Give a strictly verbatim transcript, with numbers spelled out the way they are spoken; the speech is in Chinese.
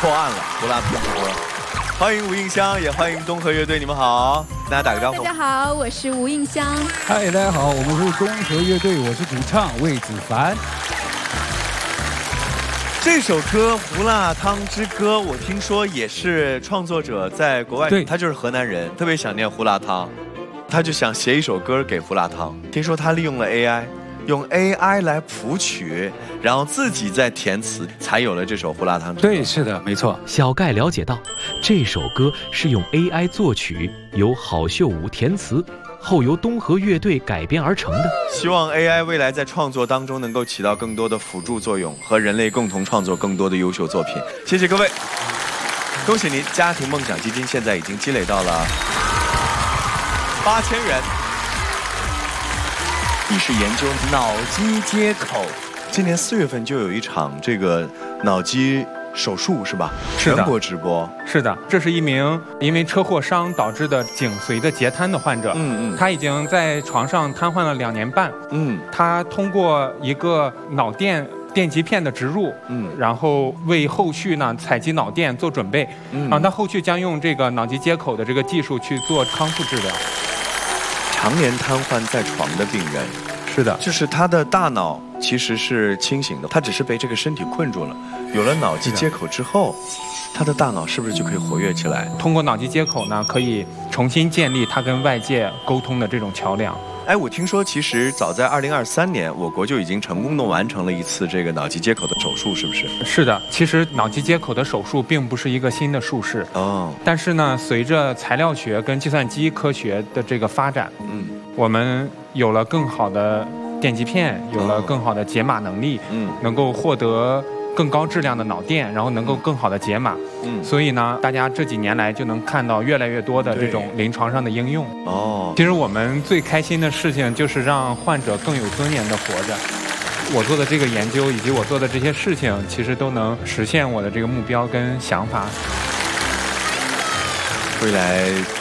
破案了，胡辣汤锅。欢迎吴映香，也欢迎东河乐队，你们好，大家打个招呼。 大家好，我是吴映香。 嗨，大家好，我们是东河乐队，我是主唱魏子凡。 这首歌《胡辣汤之歌》，我听说也是创作者在国外， 对， 他就是河南人，特别想念胡辣汤，他就想写一首歌给胡辣汤。听说他利用了 A I， 用 A I 来谱曲，然后自己再填词，才有了这首《胡辣汤之歌》。 对，是的，没错。 小盖了解到，这首歌是用 A I 作曲，由郝秀武填词，后由东河乐队改编而成的。 希望 A I 未来在创作当中能够起到更多的辅助作用，和人类共同创作更多的优秀作品。谢谢各位，恭喜您，家庭梦想基金现在已经积累到了八千元。你是研究脑机接口，今年四月份就有一场这个脑机手术是吧？ 是的， 全国直播。 是的，这是一名因为车祸伤导致的颈髓的截瘫的患者。 嗯嗯， 他已经在床上瘫痪了两年半。 嗯， 他通过一个脑电电极片的植入，嗯，然后为后续呢采集脑电做准备。嗯，啊，他后续将用这个脑机接口的这个技术去做康复治疗。 常年瘫痪在床的病人， 是的， 就是他的大脑其实是清醒的，他只是被这个身体困住了。有了脑机接口之后，他的大脑是不是就可以活跃起来？ 通过脑机接口呢，可以重新建立他跟外界沟通的这种桥梁。 哎，我听说其实早在二零二三年，我国就已经成功的完成了一次这个脑机接口的手术，是不是？ 是的，其实脑机接口的手术并不是一个新的术式哦，但是呢，随着材料学跟计算机科学的这个发展，嗯，我们有了更好的电极片，有了更好的解码能力，嗯，能够获得更高质量的脑电，然后能够更好的解码。嗯，所以呢，大家这几年来就能看到越来越多的这种临床上的应用。哦，其实我们最开心的事情就是让患者更有尊严的活着。我做的这个研究以及我做的这些事情，其实都能实现我的这个目标跟想法。 未来